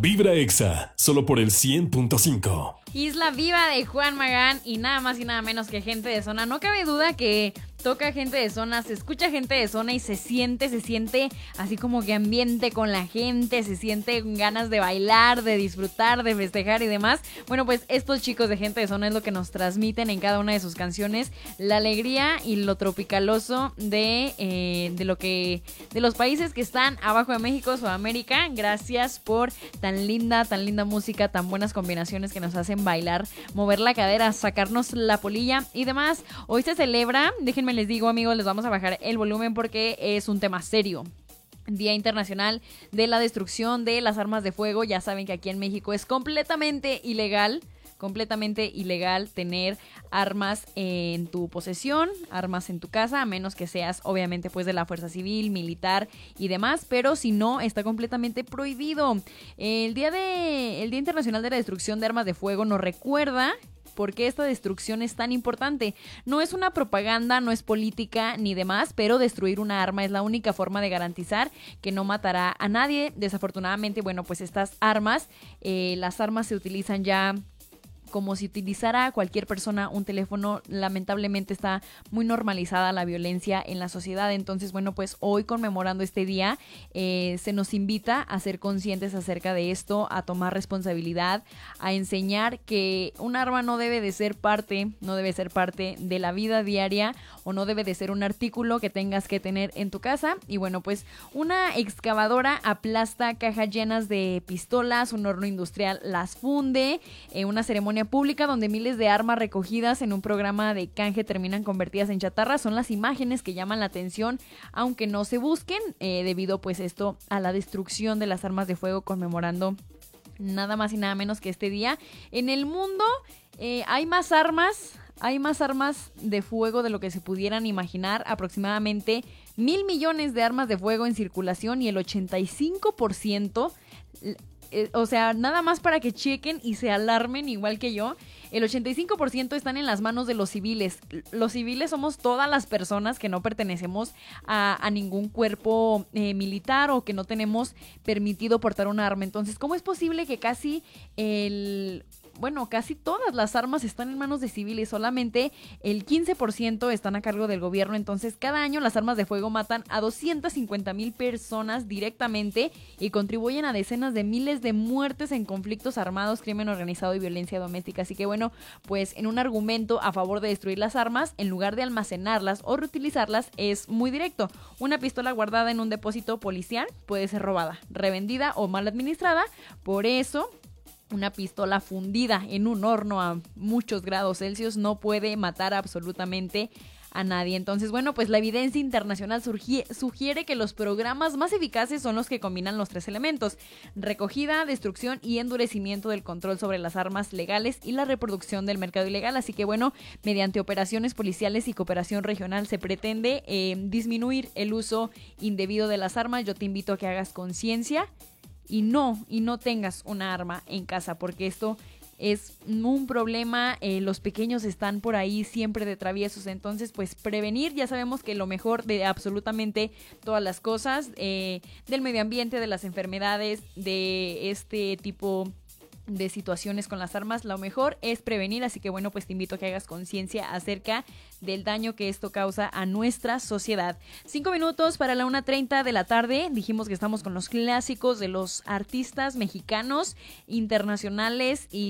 Vibra Exa, solo por el 100.5. Isla Viva de Juan Magán y nada más y nada menos que Gente de Zona. No cabe duda que toca Gente de Zona, se escucha Gente de Zona y se siente así como que ambiente con la gente, se siente ganas de bailar, de disfrutar, de festejar y demás. Bueno, pues estos chicos de Gente de Zona es lo que nos transmiten en cada una de sus canciones, la alegría y lo tropicaloso de los países que están abajo de México, Sudamérica. Gracias por tan linda música, tan buenas combinaciones que nos hacen bailar, mover la cadera, sacarnos la polilla y demás. Hoy se celebra, déjenme les digo, amigos, les vamos a bajar el volumen porque es un tema serio. Día Internacional de la Destrucción de las Armas de Fuego. Ya saben que aquí en México es completamente ilegal tener armas en tu posesión, armas en tu casa, a menos que seas obviamente pues de la fuerza civil, militar y demás, pero si no, está completamente prohibido. El Día Internacional de la Destrucción de Armas de Fuego nos recuerda por qué esta destrucción es tan importante. No es una propaganda, no es política ni demás, pero destruir una arma es la única forma de garantizar que no matará a nadie. Desafortunadamente, bueno, pues estas armas, las armas se utilizan ya como si utilizara cualquier persona un teléfono. Lamentablemente está muy normalizada la violencia en la sociedad. Entonces, bueno, pues hoy conmemorando este día, se nos invita a ser conscientes acerca de esto, a tomar responsabilidad, a enseñar que un arma no debe ser parte de la vida diaria o no debe de ser un artículo que tengas que tener en tu casa. Y bueno, pues una excavadora aplasta cajas llenas de pistolas, un horno industrial las funde, una ceremonia pública donde miles de armas recogidas en un programa de canje terminan convertidas en chatarra. Son las imágenes que llaman la atención, aunque no se busquen, debido pues esto a la destrucción de las armas de fuego, conmemorando nada más y nada menos que este día. En el mundo hay más armas de fuego de lo que se pudieran imaginar. Aproximadamente 1,000 millones de armas de fuego en circulación y el 85%, o sea, nada más para que chequen y se alarmen igual que yo, el 85% están en las manos de los civiles. Los civiles somos todas las personas que no pertenecemos a ningún cuerpo militar o que no tenemos permitido portar un arma. Entonces, ¿cómo es posible que casi todas las armas están en manos de civiles? Solamente el 15% están a cargo del gobierno. Entonces, cada año las armas de fuego matan a 250,000 personas directamente y contribuyen a decenas de miles de muertes en conflictos armados, crimen organizado y violencia doméstica. Así que bueno, pues en un argumento a favor de destruir las armas, en lugar de almacenarlas o reutilizarlas, es muy directo. Una pistola guardada en un depósito policial puede ser robada, revendida o mal administrada. Por eso, una pistola fundida en un horno a muchos grados Celsius no puede matar absolutamente a nadie. Entonces, bueno, pues la evidencia internacional sugiere que los programas más eficaces son los que combinan los tres elementos: recogida, destrucción y endurecimiento del control sobre las armas legales y la reproducción del mercado ilegal. Así que bueno, mediante operaciones policiales y cooperación regional se pretende disminuir el uso indebido de las armas. Yo te invito a que hagas conciencia y no tengas una arma en casa, porque esto es un problema. Los pequeños están por ahí siempre de traviesos. Entonces, pues prevenir, ya sabemos que lo mejor de absolutamente todas las cosas, del medio ambiente, de las enfermedades, de este tipo de situaciones con las armas, lo mejor es prevenir. Así que bueno, pues te invito a que hagas conciencia acerca del daño que esto causa a nuestra sociedad. 5 minutos para la 1:30 de la tarde. Dijimos que estamos con los clásicos de los artistas mexicanos, internacionales y